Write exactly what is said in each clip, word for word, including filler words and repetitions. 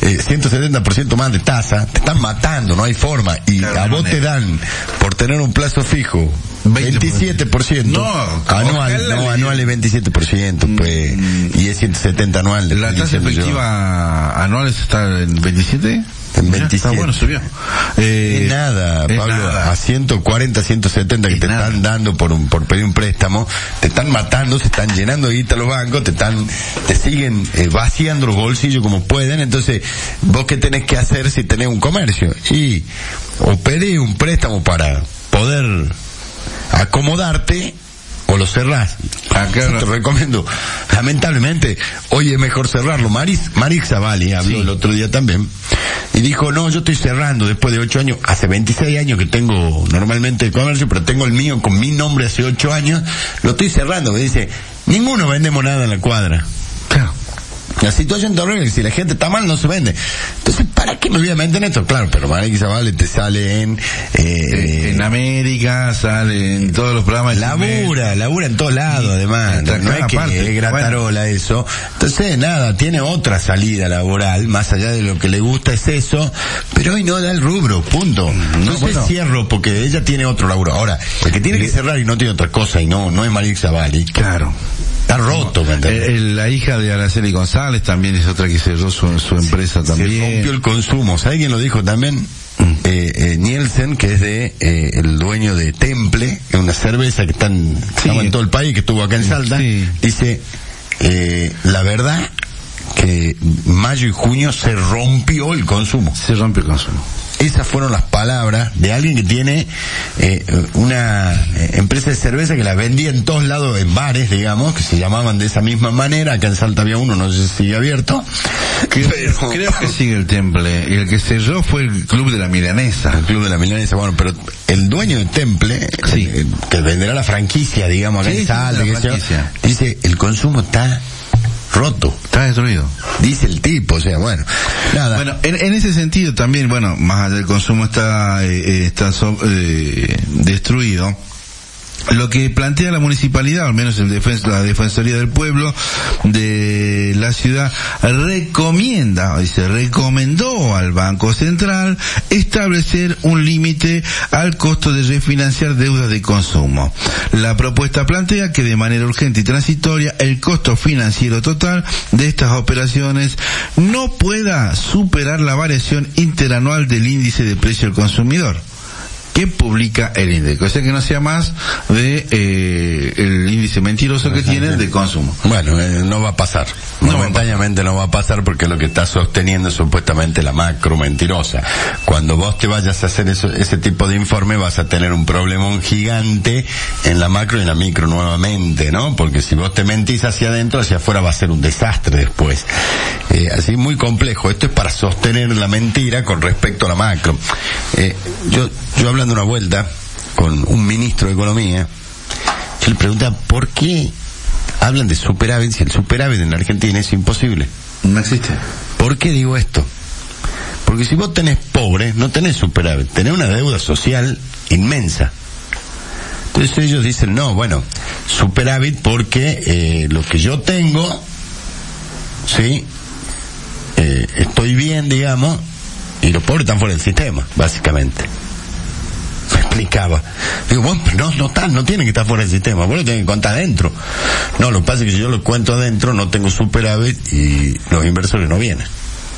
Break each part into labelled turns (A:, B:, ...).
A: eh, ciento setenta por ciento más de tasa, te están matando, no hay forma, y claro, a vos no te dan, por tener un plazo fijo, veintisiete por ciento
B: no,
A: anual, no, anual es veintisiete por ciento, pues, mm. y es ciento setenta anual.
B: ¿La tasa efectiva yo. anual está en veintisiete?
A: En veintisiete.
B: Está bueno, subió.
A: Eh, es nada, es Pablo, nada. A ciento cuarenta, ciento setenta que es te nada. están dando por un, por pedir un préstamo, te están matando, se están llenando de guita los bancos, te están, te siguen eh, vaciando los bolsillos como pueden. Entonces, vos qué tenés que hacer si tenés un comercio, y o pedís un préstamo para poder acomodarte, o lo cerrás. Ah, claro. Te recomiendo. Lamentablemente, hoy es mejor cerrarlo. Marix, Marix Zavalli habló sí. el otro día también, y dijo, no, yo estoy cerrando después de ocho años, hace veintiséis años que tengo normalmente el comercio, pero tengo el mío con mi nombre hace ocho años, lo estoy cerrando. Me dice, ninguno vendemos nada en la cuadra. Claro. La situación es horrible, si la gente está mal no se vende. Entonces, ¿para qué me voy a vender en esto? Claro, pero Marix Zavalli te sale en... Eh,
B: en América, sale en todos los programas.
A: Labura, labura en todos lados, además. No, no es que parte, es gratarola bueno. eso. Entonces, nada, tiene otra salida laboral, más allá de lo que le gusta es eso, pero hoy no da el rubro, punto. No, no se bueno. cierro porque ella tiene otro laburo. Ahora, el que tiene que cerrar y no tiene otra cosa, y no, no es Marix Zavalli.
B: Claro.
A: Está roto, ¿me entiendes?
B: Eh, la hija de Araceli González también es otra que cerró su, su empresa
A: se,
B: también.
A: Se rompió el consumo. ¿Sabe quién lo dijo también? Mm. Eh, eh, Nielsen, que es de eh, el dueño de Temple, es una cerveza que está en, sí. en todo el país, que estuvo acá en Salta. Sí. Dice, eh, la verdad que mayo y junio se rompió el consumo.
B: Se rompió el consumo.
A: Esas fueron las palabras de alguien que tiene eh, una eh, empresa de cerveza que la vendía en todos lados, en bares, digamos, que se llamaban de esa misma manera. Acá en Salta había uno, no sé si sigue abierto.
B: Creo, pero... creo que sigue el Temple. Y el que cerró fue el Club de la Milanesa.
A: El Club de la Milanesa, bueno, pero el dueño de Temple, sí. eh, que venderá la franquicia, digamos, acá sí, en Salta, que sea, dice, el consumo está roto,
B: está destruido,
A: dice el tipo. O sea, bueno, nada.
B: Bueno, en, en ese sentido también, bueno, más allá del consumo está eh, está so, eh, destruido. Lo que plantea la municipalidad, al menos el defens- la Defensoría del Pueblo de la ciudad, recomienda, dice, recomendó al Banco Central establecer un límite al costo de refinanciar deudas de consumo. La propuesta plantea que de manera urgente y transitoria el costo financiero total de estas operaciones no pueda superar la variación interanual del índice de precio del consumidor que publica el índice, o sea que no sea más de eh, el índice mentiroso que tienen de consumo.
A: Bueno, eh, no va a pasar, no momentáneamente no va a pasar, porque lo que está sosteniendo es supuestamente la macro mentirosa. Cuando vos te vayas a hacer eso, ese tipo de informe, vas a tener un problemón gigante en la macro y en la micro nuevamente, ¿no? Porque si vos te mentís hacia adentro, hacia afuera va a ser un desastre después. Eh, así muy complejo. Esto es para sostener la mentira con respecto a la macro. Eh, yo, yo hablando una vuelta con un ministro de Economía, yo le preguntaba por qué hablan de superávit si el superávit en la Argentina es imposible.
B: No existe.
A: ¿Por qué digo esto? Porque si vos tenés pobre, no tenés superávit, tenés una deuda social inmensa. Entonces ellos dicen, no, bueno, superávit porque eh, lo que yo tengo, sí, eh, estoy bien, digamos, y los pobres están fuera del sistema, básicamente. Me explicaba. Digo, bueno, no, no están, no tienen que estar fuera del sistema, vos lo tienen que contar adentro. No, lo que pasa es que si yo lo cuento adentro, no tengo superávit y los inversores no vienen.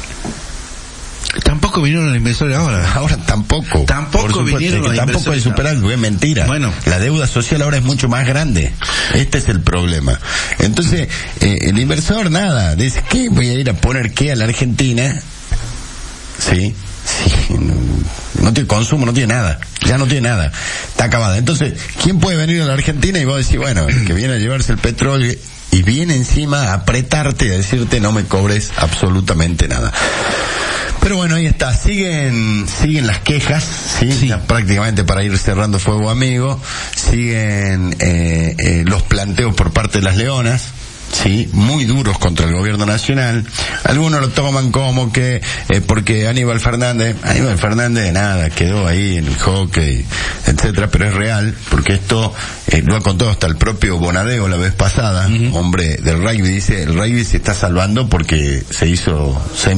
B: Tampoco vinieron los inversores ahora.
A: Ahora tampoco.
B: Tampoco vinieron los inversores.
A: Tampoco hay superávit, es mentira.
B: Bueno.
A: La deuda social ahora es mucho más grande. Este es el problema. Entonces, eh, el inversor nada, dice, ¿qué voy a ir a poner qué a la Argentina? Sí. Sí, no, no tiene consumo, no tiene nada, ya no tiene nada, está acabada. Entonces, ¿quién puede venir a la Argentina y vos decís, bueno, el que viene a llevarse el petróleo y viene encima a apretarte y a decirte no me cobres absolutamente nada? Pero bueno, ahí está, siguen siguen las quejas, sí, sí. Ya prácticamente para ir cerrando Fuego Amigo, siguen eh, eh, los planteos por parte de las leonas, sí, muy duros contra el gobierno nacional. Algunos lo toman como que eh, porque Aníbal Fernández, Aníbal Fernández nada, quedó ahí en el hockey, etcétera, pero es real, porque esto eh, lo ha contado hasta el propio Bonadeo la vez pasada, uh-huh. hombre del rugby, dice, el rugby se está salvando porque se hizo seis